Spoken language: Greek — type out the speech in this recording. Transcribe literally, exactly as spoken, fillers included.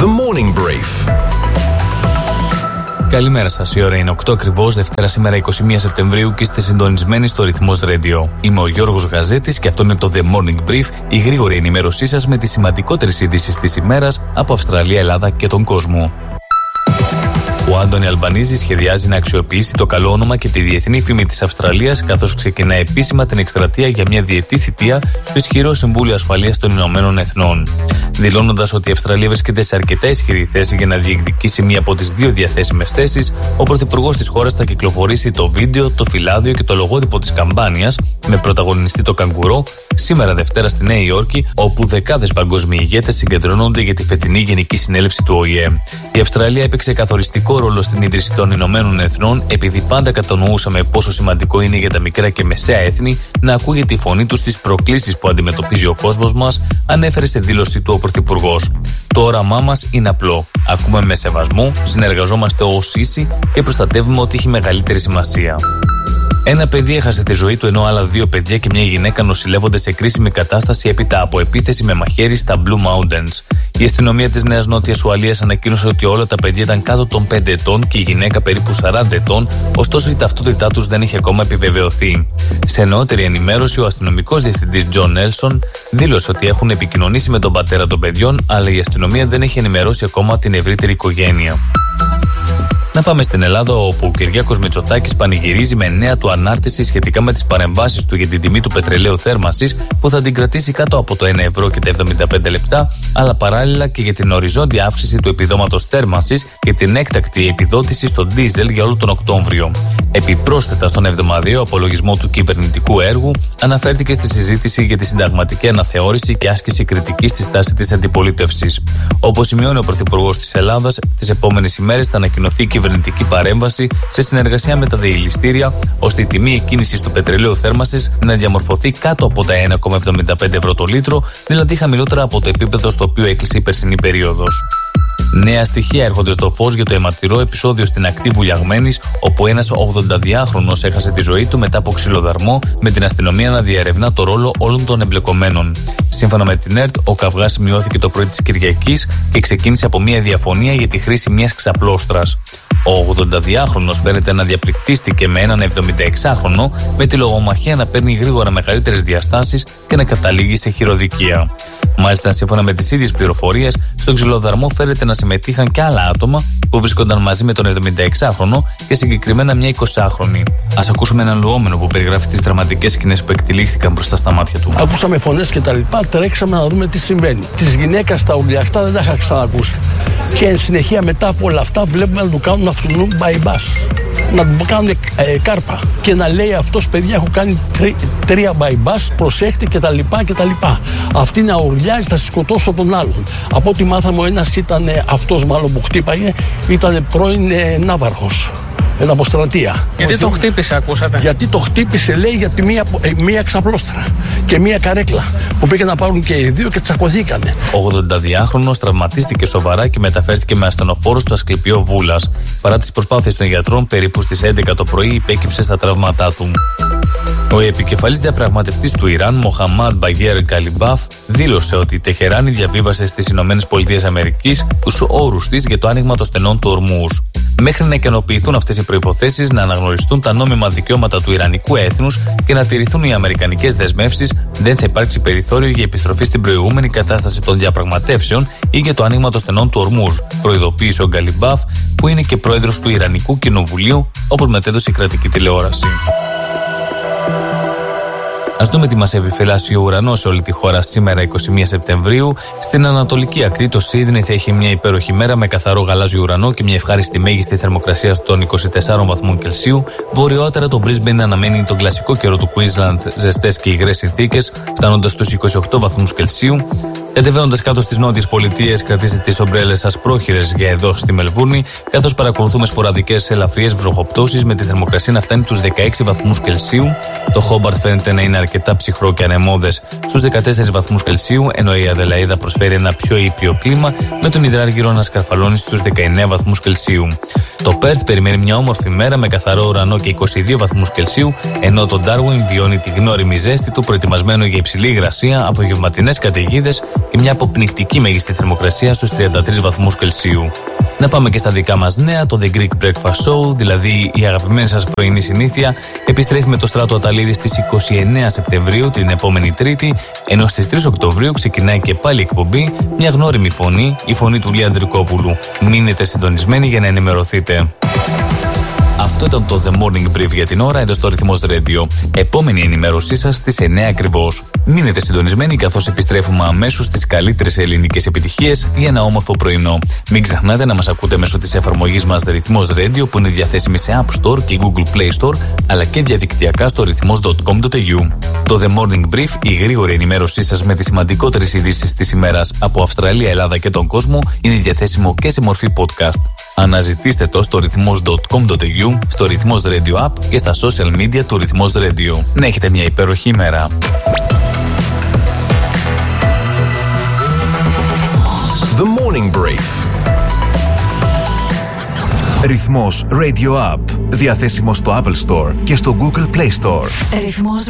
The Morning Brief. Καλημέρα σας, η ώρα είναι οκτώ ακριβώς, Δευτέρα σήμερα εικοστή πρώτη Σεπτεμβρίου και είστε συντονισμένοι στο Ρυθμός Radio. Είμαι ο Γιώργος Γαζέτης και αυτό είναι το The Morning Brief, η γρήγορη ενημέρωσή σας με τις σημαντικότερες ειδήσεις της ημέρας από Αυστραλία, Ελλάδα και τον κόσμο. Ο Άντωνι Αλμπανίζη σχεδιάζει να αξιοποιήσει το καλό όνομα και τη διεθνή φήμη της Αυστραλίας, καθώς ξεκινά επίσημα την εκστρατεία για μια διετή θητεία στο ισχυρό Συμβούλιο Ασφαλείας των Ηνωμένων Εθνών. Δηλώνοντας ότι η Αυστραλία βρίσκεται σε αρκετά ισχυρή θέση για να διεκδικήσει μία από τις δύο διαθέσιμες θέσεις, ο πρωθυπουργός της χώρας θα κυκλοφορήσει το βίντεο, το φυλάδιο και το λογότυπο της καμπάνιας με πρωταγωνιστή το καγκουρό σήμερα Δευτέρα στη Νέα Υόρκη, όπου δεκάδες παγκόσμιοι ηγέτες συγκεντρώνονται για τη φετινή Γενική Συνέλευση του Ο Η Ε. Η Αυστραλία έπαιξε καθοριστικό ρόλο στην ίδρυση των Ηνωμένων Εθνών, επειδή πάντα κατανοούσαμε πόσο σημαντικό είναι για τα μικρά και μεσαία έθνη να ακούγεται η φωνή τους στις προκλήσεις που αντιμετωπίζει ο κόσμος μας, ανέφερε σε δήλωσή του ο πρωθυπουργός. Το όραμά μας είναι απλό. Ακούμε με σεβασμό, συνεργαζόμαστε ως ίσοι και προστατεύουμε ό,τι έχει μεγαλύτερη σημασία. Ένα παιδί έχασε τη ζωή του, ενώ άλλα δύο παιδιά και μια γυναίκα νοσηλεύονται σε κρίσιμη κατάσταση έπειτα από επίθεση με μαχαίρι στα Blue Mountains. Η αστυνομία της Νέας Νότιας Ουαλίας ανακοίνωσε ότι όλα τα παιδιά ήταν κάτω των πέντε ετών και η γυναίκα περίπου σαράντα ετών, ωστόσο η ταυτότητά τους δεν είχε ακόμα επιβεβαιωθεί. Σε νεότερη ενημέρωση, ο αστυνομικός διευθυντής Τζον Έλσον δήλωσε ότι έχουν επικοινωνήσει με τον πατέρα των παιδιών, αλλά η αστυνομία δεν έχει ενημερώσει ακόμα την ευρύτερη οικογένεια. Να πάμε στην Ελλάδα, όπου ο Κυριάκος Μητσοτάκης πανηγυρίζει με νέα του ανάρτηση σχετικά με τις παρεμβάσεις του για την τιμή του πετρελαίου θέρμανσης, που θα την κρατήσει κάτω από το ένα ευρώ και τα εβδομήντα πέντε λεπτά, αλλά παράλληλα και για την οριζόντια αύξηση του επιδόματος θέρμανσης και την έκτακτη επιδότηση στο ντίζελ για όλο τον Οκτώβριο. Επιπρόσθετα, στον εβδομαδιαίο απολογισμό του κυβερνητικού έργου, αναφέρθηκε στη συζήτηση για τη συνταγματική αναθεώρηση και άσκηση κριτικής στη στάση της αντιπολίτευσης. Όπως σημειώνει ο Πρωθυπουργός της Ελλάδας, τις επόμενες ημέρες θα ανακοινωθεί κυβερνητική παρέμβαση σε συνεργασία με τα διελιστήρια, ώστε η τιμή εκκίνησης του πετρελαίου θέρμανσης να διαμορφωθεί κάτω από τα ένα κόμμα εβδομήντα πέντε ευρώ το λίτρο, δηλαδή χαμηλότερα από το επίπεδο στο οποίο έκλεισε η περσινή περίοδος. Νέα στοιχεία έρχονται στο φως για το αιματηρό επεισόδιο στην ακτή Βουλιαγμένης, όπου ένας ογδονταδυάχρονος έχασε τη ζωή του μετά από ξυλοδαρμό, με την αστυνομία να διερευνά το ρόλο όλων των εμπλεκομένων. Σύμφωνα με την ΕΡΤ, ο καυγάς σημειώθηκε το πρωί της Κυριακής και ξεκίνησε από μια διαφωνία για τη χρήση μιας ξαπλώστρας. Ο ογδονταδυάχρονος φαίνεται να διαπληκτίστηκε με έναν εβδομηνταεξάχρονο, με τη λογομαχία να παίρνει γρήγορα μεγαλύτερες διαστάσεις και να καταλήγει σε χειροδικία. Μάλιστα, σύμφωνα με τις ίδιες πληροφορίες, στον ξυλοδαρμό φαίνεται να συμμετείχαν και άλλα άτομα που βρίσκονταν μαζί με τον εβδομηνταεξάχρονο και συγκεκριμένα μια εικοσάχρονη. Ας ακούσουμε έναν λουόμενο που περιγράφει τις δραματικές σκηνές που εκτελήχθηκαν μπροστά στα μάτια του. Ακούσαμε φωνές και τα λοιπά, τρέξαμε να δούμε τι συμβαίνει. Της γυναίκας στα ουρλιαχτά δεν τα είχα ξανακούσει. Και εν συνεχεία μετά από όλα αυτά βλέπουμε να του κάνουν αυτού bypass. Να του κάνουν ε, κάρπα. Και να λέει αυτός, παιδιά, έχω κάνει τρι, τρία bypass, προσέχτε κτλ. κτλ. Αυτή να ουρλιάζει, θα σκοτώσω τον άλλον. Από ό,τι μάθαμε, ο ένας ήταν ε, αυτός μάλλον που χτύπαγε, ήταν πρώην ε, ναύαρχος. Ένα αποστρατεία. Γιατί το χτύπησε, ακούσατε? Γιατί το χτύπησε, λέει, γιατί μία, μία ξαπλώστρα και μία καρέκλα που πήγαν να πάρουν και οι δύο και τσακωθήκανε. Ο ογδονταδυάχρονος τραυματίστηκε σοβαρά και μεταφέρθηκε με ασθενοφόρο στο Ασκληπιό Βούλας. Παρά τις προσπάθειες των γιατρών, περίπου στις έντεκα το πρωί υπέκυψε στα τραύματά του. Ο επικεφαλής διαπραγματευτής του Ιράν, Μοχαμάντ Μπαγέρ Καλιμπάφ, δήλωσε ότι η Τεχεράνη διαβίβασε στις ΗΠΑ τους όρους της για το άνοιγμα των στενών του Ορμούζ. Μέχρι να ικανοποιηθούν αυτές οι προϋποθέσεις, να αναγνωριστούν τα νόμιμα δικαιώματα του Ιρανικού έθνους και να τηρηθούν οι αμερικανικές δεσμεύσεις, δεν θα υπάρξει περιθώριο για επιστροφή στην προηγούμενη κατάσταση των διαπραγματεύσεων ή για το άνοιγμα των στενών του Ορμούζ, προειδοποίησε ο Γκαλιμπάφ, που είναι και πρόεδρος του Ιρανικού Κοινοβουλίου, όπως μετέδωσε η κρατική τηλεόραση. Ας δούμε τι μας επιφυλάσσει ο ουρανός σε όλη τη χώρα σήμερα εικοστή πρώτη Σεπτεμβρίου. Στην ανατολική ακτή, το Σίδνεϊ θα έχει μια υπέροχη μέρα με καθαρό γαλάζιο ουρανό και μια ευχάριστη μέγιστη θερμοκρασία των είκοσι τεσσάρων βαθμών Κελσίου. Βορειότερα, το Brisbane αναμένει τον κλασικό καιρό του Queensland, ζεστές και υγρές συνθήκες, φτάνοντας στους είκοσι οκτώ βαθμούς Κελσίου. Κατεβαίνοντας κάτω στις νότιες πολιτείες, κρατήστε τις ομπρέλες σας πρόχειρες για εδώ στη Μελβούρνη, καθώς παρακολουθούμε σποραδικές ελαφριές βροχοπτώσεις με τη θερμοκρασία να φτάνει τους δεκαέξι βαθμούς Κελσίου. Το Χόμπαρτ φαίνεται να είναι αρκετά ψυχρό και ανεμώδες στους δεκατέσσερις βαθμούς Κελσίου, ενώ η Αδελαΐδα προσφέρει ένα πιο ήπιο κλίμα, με τον υδράργυρο να σκαρφαλώνει στους δεκαεννέα βαθμούς Κελσίου. Το Πέρθ περιμένει μια όμορφη μέρα με καθαρό ουρανό και είκοσι δύο βαθμούς Κελσίου, ενώ το Ντάρουιν βιώνει τη γνώριμη ζέστη του, προετοιμασμένο για υψηλή υγρασία, απογευματινές καταιγίδες και μια αποπνικτική μέγιστη θερμοκρασία στους τριάντα τρεις βαθμούς Κελσίου. Να πάμε και στα δικά μας νέα. Το The Greek Breakfast Show, δηλαδή η αγαπημένη σας πρωινή συνήθεια, επιστρέφει με το Στράτο Αταλίδη στις είκοσι εννέα Σεπτεμβρίου, την επόμενη Τρίτη, ενώ στις τρεις Οκτωβρίου ξεκινάει και πάλι η εκπομπή, μια γνώριμη φωνή, η φωνή του Λία Ανδρικόπουλου. Μείνετε συντονισμένοι για να ενημερωθείτε. Αυτό ήταν το The Morning Brief για την ώρα εδώ στο Ρυθμός Radio. Επόμενη ενημέρωσή σας στις εννέα ακριβώς. Μείνετε συντονισμένοι καθώς επιστρέφουμε αμέσως στις καλύτερες ελληνικές επιτυχίες για ένα όμορφο πρωινό. Μην ξεχνάτε να μας ακούτε μέσω της εφαρμογής μας Ρυθμός Radio που είναι διαθέσιμη σε App Store και Google Play Store, αλλά και διαδικτυακά στο ρυθμός τελεία κομ τελεία έι γιου. Το The Morning Brief, η γρήγορη ενημέρωσή σας με τις σημαντικότερες ειδήσεις της ημέρας από Αυστραλία, Ελλάδα και τον κόσμο, είναι διαθέσιμο και σε μορφή podcast. Αναζητήστε το στο ρυθμός τελεία κομ τελεία έι γιου, στο Ρυθμός Radio App και στα social media του Ρυθμός Radio. Να έχετε μια υπέροχη ημέρα. The Morning Brief. Ρυθμός Radio App. Διαθέσιμο στο Apple Store και στο Google Play Store. Ρυθμός